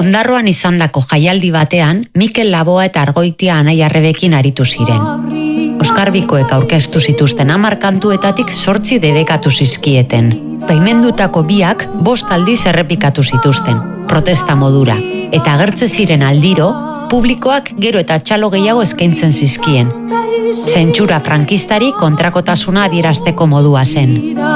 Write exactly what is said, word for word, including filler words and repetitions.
Ondarroan izandako jaialdi batean, Mikel Laboa eta Argoitia Anaiarrebekin aritu ziren. Oskar Bikoek aurkeztu zituzten hamar kantuetatik zortzi debekatu zizkieten. Baimendutako biak bost aldiz errepikatu zituzten, protesta modura, eta agertze ziren aldiro, publikoak gero eta txalo gehiago eskaintzen zizkien. Zentsura frankistari kontrakotasuna adierazteko modua zen.